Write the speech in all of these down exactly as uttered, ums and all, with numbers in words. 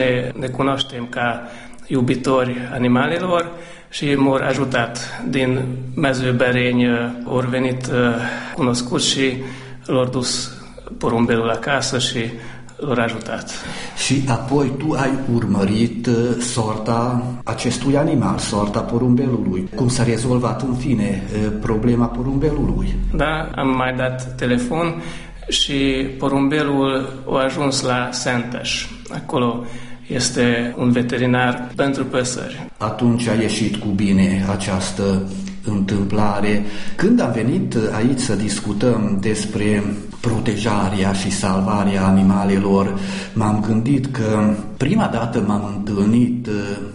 Ne, ne cunoaștem ca iubitori animalelor și m-au ajutat din Mezőbereni, au venit cunoscuți și l-au dus porumbelul acasă și l-au ajutat. Și apoi tu ai urmărit sorta acestui animal, sorta porumbelului. Cum s-a rezolvat în fine problema porumbelului? Da, am mai dat telefon și porumbelul a ajuns la Sentes. Acolo este un veterinar pentru păsări. Atunci a ieșit cu bine această întâmplare. Când am venit aici să discutăm despre protejarea și salvarea animalelor, m-am gândit că prima dată m-am întâlnit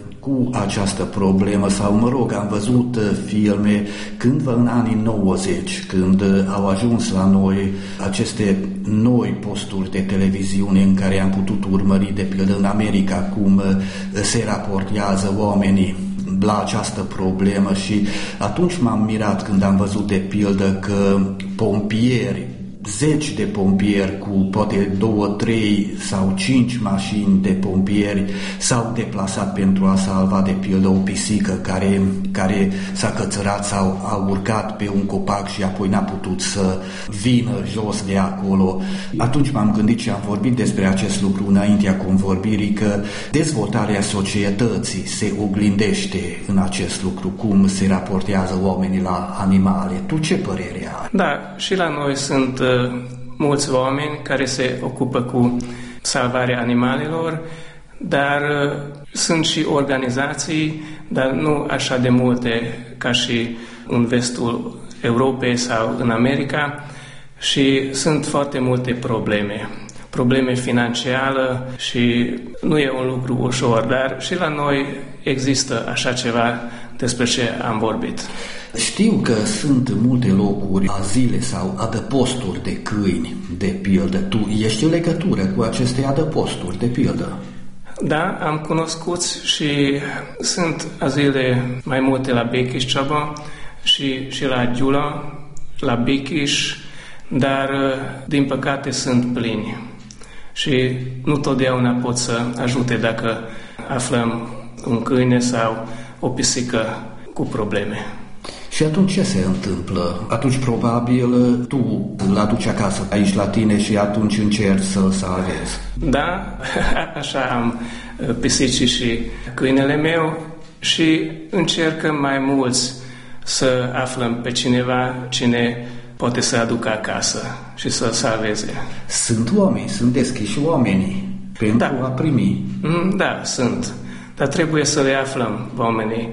cu această problemă, sau mă rog, am văzut filme cândva în anii nouăzeci, când au ajuns la noi aceste noi posturi de televiziune în care am putut urmări, de pildă în America, cum se raportează oamenii la această problemă, și atunci m-am mirat când am văzut, de pildă, că pompieri, zeci de pompieri cu poate două, trei sau cinci mașini de pompieri s-au deplasat pentru a salva, de pildă, o pisică care, care s-a cățărat sau a urcat pe un copac și apoi n-a putut să vină jos de acolo. Atunci m-am gândit și am vorbit despre acest lucru înaintea convorbirii, că dezvoltarea societății se oglindește în acest lucru, cum se raportează oamenii la animale. Tu ce părere ai? Da, și la noi sunt mulți oameni care se ocupă cu salvarea animalelor, dar sunt și organizații, dar nu așa de multe ca și în vestul Europei sau în America, și sunt foarte multe probleme. Probleme financiare și nu e un lucru ușor, dar și la noi există așa ceva despre ce am vorbit. Știu că sunt multe locuri, azile sau adăposturi de câini, de pildă. Tu ești în legătură cu aceste adăposturi, de pildă? Da, am cunoscut și sunt azile mai multe la Békéscsaba și, și la Gyula, la Békés, dar din păcate sunt plini. Și nu totdeauna pot să ajute dacă aflăm un câine sau o pisică cu probleme. Și atunci ce se întâmplă? Atunci probabil tu îl aduci acasă aici la tine și atunci încerci să-l salvezi. Da, așa am pisicii și câinele meu și încercăm mai mulți să aflăm pe cineva cine poate să aducă acasă și să salveze. Sunt oameni, sunt deschiși oamenii pentru da. a primi. Da, sunt. Dar trebuie să le aflăm oamenii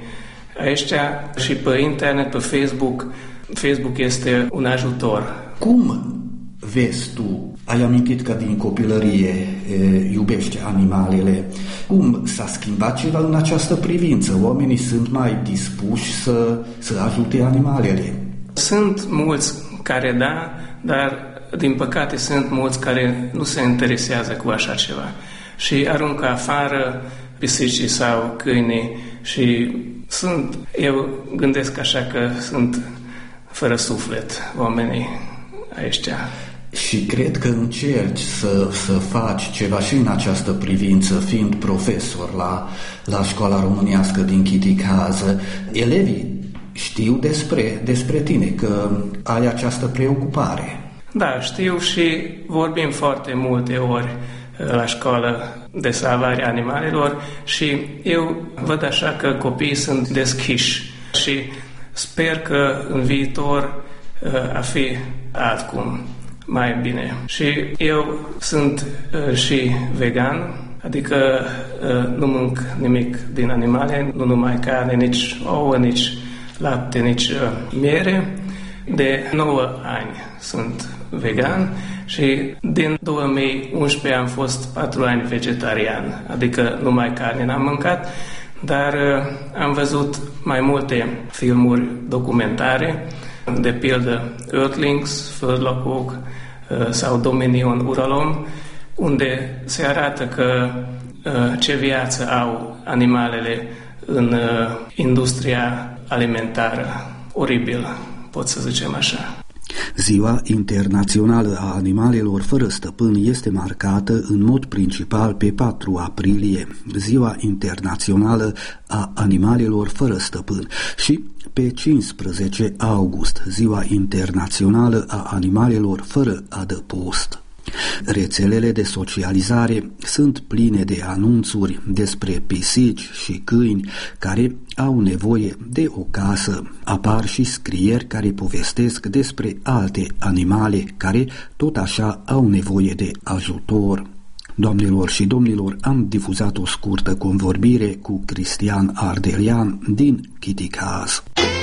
ăștia și pe internet, pe Facebook. Facebook este un ajutor. Cum vezi tu? Ai amintit că din copilărie e, iubești animalele. Cum s-a schimbat ceva în această privință? Oamenii sunt mai dispuși să, să ajute animalele? Sunt mulți care da, dar din păcate sunt mulți care nu se interesează cu așa ceva și aruncă afară pisicii sau câinii și sunt, eu gândesc așa că sunt fără suflet oamenii ăștia. Și cred că încerci să, să faci ceva și în această privință, fiind profesor la, la școala românească din Chiticaz. Elevii știu despre, despre tine, că ai această preocupare. Da, știu și vorbim foarte multe ori la școală de salvare animalelor și eu văd așa că copiii sunt deschiși și sper că în viitor a fi altcum, mai bine. Și eu sunt și vegan, adică nu mănânc nimic din animale, nu numai carne, nici ouă, nici lapte, nici miere. De nouă ani sunt vegan și din două mii unsprezece am fost patru ani vegetarian, adică numai carne n-am mâncat, dar am văzut mai multe filmuri documentare, de pildă Earthlings, Földlakók sau Dominion Uralom, unde se arată că ce viață au animalele în industria alimentară. Oribil, pot să zicem așa. Ziua Internațională a Animalelor Fără Stăpân este marcată în mod principal pe patru aprilie, Ziua Internațională a Animalelor Fără Stăpân, și pe cincisprezece august, Ziua Internațională a Animalelor Fără Adăpost. Rețelele de socializare sunt pline de anunțuri despre pisici și câini care au nevoie de o casă. Apar și scrieri care povestesc despre alte animale care tot așa au nevoie de ajutor. Doamnelor și domnilor, am difuzat o scurtă convorbire cu Cristian Ardelean din Chiticaz.